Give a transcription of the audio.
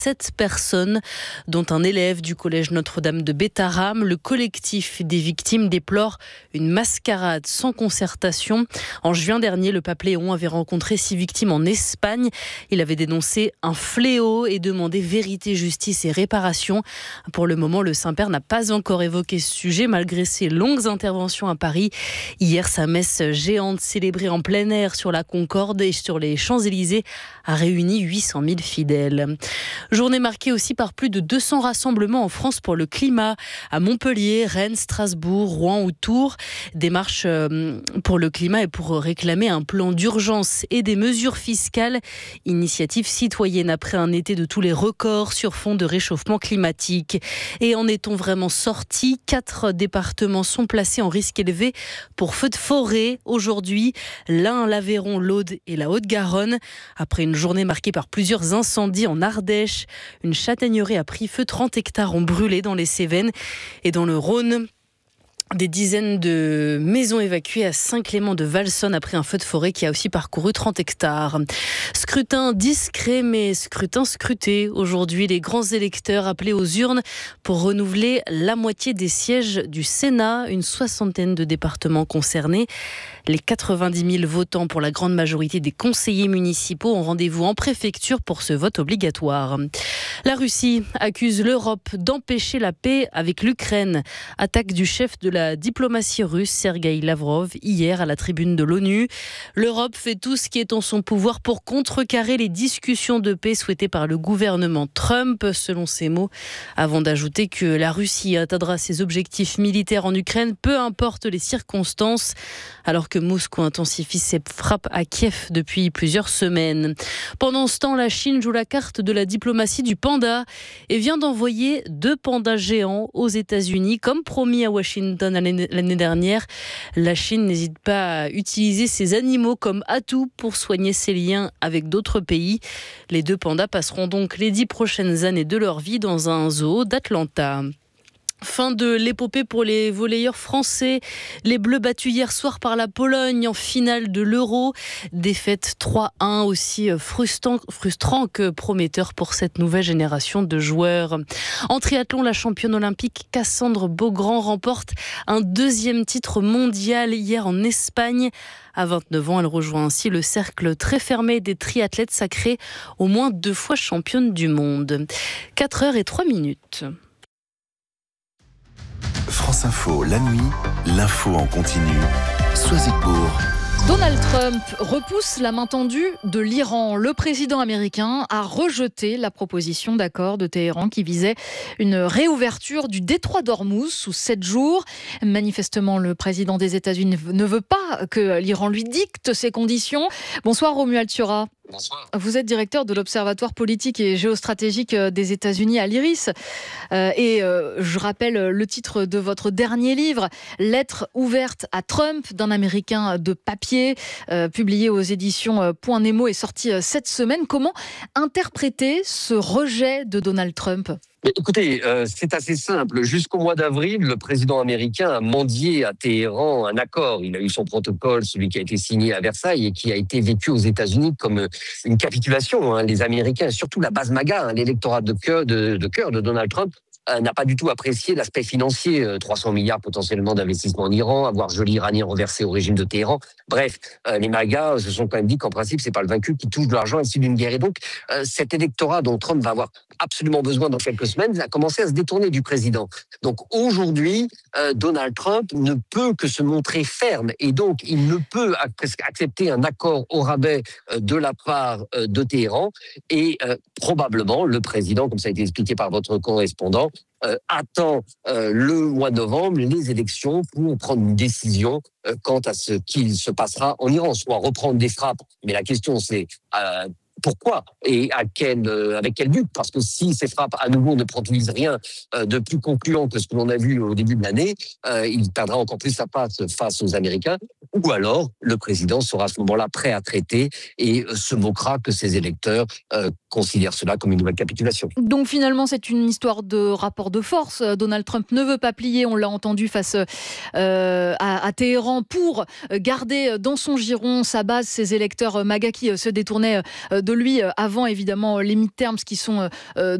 7 personnes, dont un élève du collège Notre-Dame de Bétharram. Le collectif des victimes déplore une mascarade sans concertation. En juin dernier, le pape Léon avait rencontré 6 victimes en Espagne. Il avait dénoncé un fléau et demandé vérité, justice et réparation. Pour le moment, le Saint-Père n'a pas encore évoqué ce sujet, malgré ses longues interventions à Paris. Hier, sa messe géante célébrée en plein air sur la Concorde et sur les Champs-Élysées a réuni 800 000 fidèles. Journée marquée aussi par plus de 200 rassemblements en France pour le climat, à Montpellier, Rennes, Strasbourg, Rouen ou Tours. Des marches pour le climat et pour réclamer un plan d'urgence et des mesures fiscales. Initiative citoyenne après un été de tous les records sur fond de réchauffement climatique. Et en est-on vraiment sorti ? 4 départements sont placés en risque élevé pour feux de forêt aujourd'hui. L'Ain, l'Aveyron, l'Aude et la Haute-Garonne. Après une journée marquée par plusieurs incendies en Ardèche, une châtaigneraie a pris feu, 30 hectares ont brûlé dans les Cévennes et dans le Rhône. Des dizaines de maisons évacuées à Saint-Clément-de-Valsonne après un feu de forêt qui a aussi parcouru 30 hectares. Scrutin discret mais scrutin scruté. Aujourd'hui, les grands électeurs appelés aux urnes pour renouveler la moitié des sièges du Sénat. Une 60aine de départements concernés. Les 90 000 votants pour la grande majorité des conseillers municipaux ont rendez-vous en préfecture pour ce vote obligatoire. La Russie accuse l'Europe d'empêcher la paix avec l'Ukraine. Attaque du chef de la diplomatie russe, Sergueï Lavrov, hier à la tribune de l'ONU. L'Europe fait tout ce qui est en son pouvoir pour contrecarrer les discussions de paix souhaitées par le gouvernement Trump, selon ses mots, avant d'ajouter que la Russie atteindra ses objectifs militaires en Ukraine, peu importe les circonstances, alors que Moscou intensifie ses frappes à Kiev depuis plusieurs semaines. Pendant ce temps, la Chine joue la carte de la diplomatie du panda et vient d'envoyer 2 pandas géants aux États-Unis, comme promis à Washington l'année dernière. La Chine n'hésite pas à utiliser ces animaux comme atout pour soigner ses liens avec d'autres pays. Les 2 pandas passeront donc les 10 prochaines années de leur vie dans un zoo d'Atlanta. Fin de l'épopée pour les volleyeurs français. Les Bleus battus hier soir par la Pologne en finale de l'Euro. Défaite 3-1 aussi frustrant que prometteur pour cette nouvelle génération de joueurs. En triathlon, la championne olympique Cassandre Beaugrand remporte un 2e titre mondial hier en Espagne. À 29 ans, elle rejoint ainsi le cercle très fermé des triathlètes sacrés, au moins 2 fois championne du monde. 4h03. France Info, la nuit, l'info en continu. Soisigbourg. Donald Trump repousse la main tendue de l'Iran. Le président américain a rejeté la proposition d'accord de Téhéran qui visait une réouverture du détroit d'Ormuz sous 7 jours. Manifestement, le président des États-Unis ne veut pas que l'Iran lui dicte ses conditions. Bonsoir Romuald Thiora. Bonsoir. Vous êtes directeur de l'Observatoire politique et géostratégique des États-Unis à l'IRIS. Je rappelle le titre de votre dernier livre, Lettre ouverte à Trump, d'un Américain de papier, publié aux éditions Point Nemo et sorti cette semaine. Comment interpréter ce rejet de Donald Trump ? Mais écoutez, c'est assez simple. Jusqu'au mois d'avril, le président américain a mendié à Téhéran un accord. Il a eu son protocole, celui qui a été signé à Versailles et qui a été vécu aux États-Unis comme une capitulation. Les Américains, surtout la base MAGA, l'électorat de cœur de Donald Trump, n'a pas du tout apprécié l'aspect financier. 300 milliards potentiellement d'investissement en Iran, avoir joli iranien reversé au régime de Téhéran. Bref, les MAGA se sont quand même dit qu'en principe, c'est pas le vaincu qui touche de l'argent issu d'une guerre. Et donc, cet électorat dont Trump va avoir absolument besoin dans quelques semaines a commencé à se détourner du président. Donc aujourd'hui, Donald Trump ne peut que se montrer ferme et donc il ne peut accepter un accord au rabais de la part de Téhéran et probablement le président, comme ça a été expliqué par votre correspondant, attend le mois de novembre les élections pour prendre une décision quant à ce qu'il se passera en Iran, soit reprendre des frappes. Mais la question c'est pourquoi et avec quel but ? Parce que si ces frappes à nouveau ne produisent rien de plus concluant que ce que l'on a vu au début de l'année, il perdra encore plus sa place face aux Américains. ou alors le président sera à ce moment-là prêt à traiter et se moquera que ses électeurs considèrent cela comme une nouvelle capitulation. Donc finalement, c'est une histoire de rapport de force. Donald Trump ne veut pas plier, on l'a entendu, face à Téhéran pour garder dans son giron sa base, ses électeurs MAGA qui se détournaient de lui avant évidemment les midterms qui sont